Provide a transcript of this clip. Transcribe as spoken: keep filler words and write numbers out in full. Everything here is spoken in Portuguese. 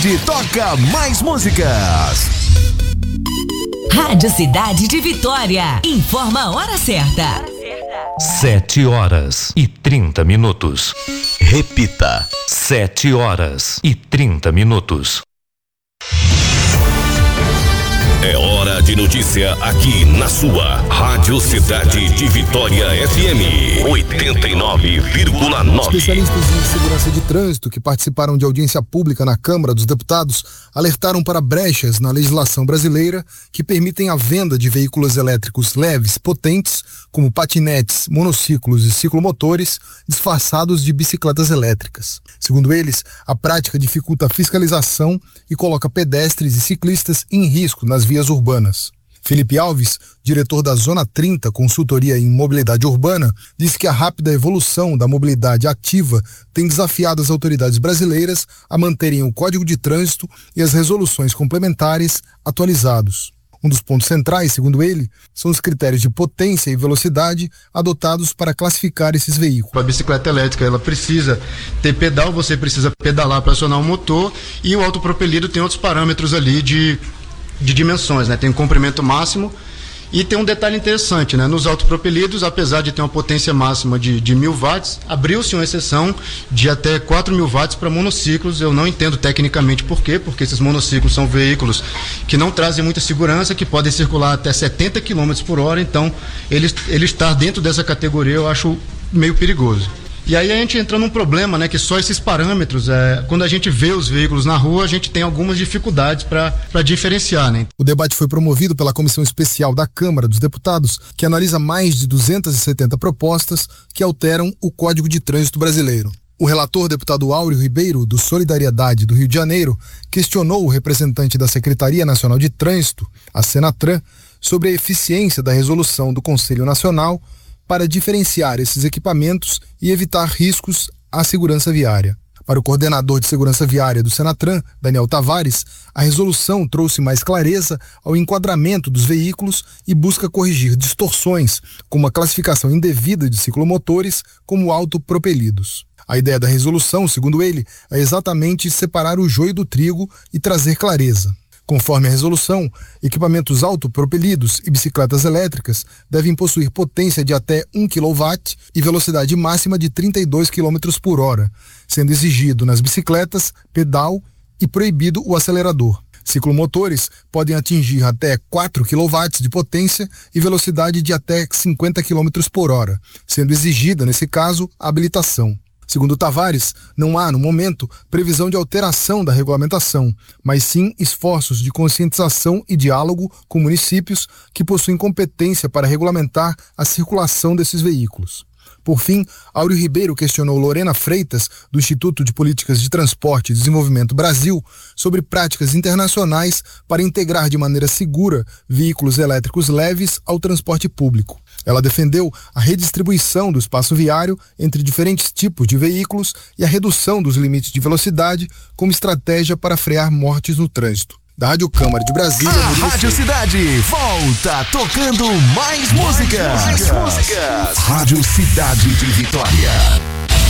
De toca mais músicas. Rádio Cidade de Vitória. Informa a hora certa. Sete horas e trinta minutos. Repita. Sete horas e trinta minutos. É hora de notícia aqui na sua Rádio Cidade de Vitória F M oitenta e nove vírgula nove. Especialistas em segurança de trânsito que participaram de audiência pública na Câmara dos Deputados alertaram para brechas na legislação brasileira que permitem a venda de veículos elétricos leves, potentes, como patinetes, monociclos e ciclomotores, disfarçados de bicicletas elétricas. Segundo eles, a prática dificulta a fiscalização e coloca pedestres e ciclistas em risco nas vias urbanas. Felipe Alves, diretor da Zona trinta, consultoria em mobilidade urbana, disse que a rápida evolução da mobilidade ativa tem desafiado as autoridades brasileiras a manterem o Código de Trânsito e as resoluções complementares atualizados. Um dos pontos centrais, segundo ele, são os critérios de potência e velocidade adotados para classificar esses veículos. A bicicleta elétrica, ela precisa ter pedal, você precisa pedalar para acionar o motor, e o autopropelido tem outros parâmetros ali de, de dimensões, né? Tem um comprimento máximo. E tem um detalhe interessante, né? Nos autopropelidos, apesar de ter uma potência máxima de, de mil watts, abriu-se uma exceção de até quatro mil watts para monociclos. Eu não entendo tecnicamente por quê, porque esses monociclos são veículos que não trazem muita segurança, que podem circular até setenta quilômetros por hora, então ele, ele estar dentro dessa categoria eu acho meio perigoso. E aí a gente entra num problema, né, que só esses parâmetros, é, quando a gente vê os veículos na rua, a gente tem algumas dificuldades para diferenciar, né? O debate foi promovido pela Comissão Especial da Câmara dos Deputados, que analisa mais de duzentas e setenta propostas que alteram o Código de Trânsito brasileiro. O relator, deputado Áureo Ribeiro, do Solidariedade do Rio de Janeiro, questionou o representante da Secretaria Nacional de Trânsito, a Senatran, sobre a eficiência da resolução do Conselho Nacional para diferenciar esses equipamentos e evitar riscos à segurança viária. Para o coordenador de segurança viária do Senatran, Daniel Tavares, a resolução trouxe mais clareza ao enquadramento dos veículos e busca corrigir distorções, como a classificação indevida de ciclomotores como autopropelidos. A ideia da resolução, segundo ele, é exatamente separar o joio do trigo e trazer clareza. Conforme a resolução, equipamentos autopropelidos e bicicletas elétricas devem possuir potência de até um quilowatt e velocidade máxima de trinta e dois quilômetros por hora, sendo exigido nas bicicletas pedal e proibido o acelerador. Ciclomotores podem atingir até quatro quilowatts de potência e velocidade de até cinquenta quilômetros por hora, sendo exigida, nesse caso, a habilitação. Segundo Tavares, não há, no momento, previsão de alteração da regulamentação, mas sim esforços de conscientização e diálogo com municípios que possuem competência para regulamentar a circulação desses veículos. Por fim, Áureo Ribeiro questionou Lorena Freitas, do Instituto de Políticas de Transporte e Desenvolvimento Brasil, sobre práticas internacionais para integrar de maneira segura veículos elétricos leves ao transporte público. Ela defendeu a redistribuição do espaço viário entre diferentes tipos de veículos e a redução dos limites de velocidade como estratégia para frear mortes no trânsito. Da Rádio Câmara de Brasília... A Rádio Cidade volta tocando mais músicas. Mais músicas. Rádio Cidade de Vitória.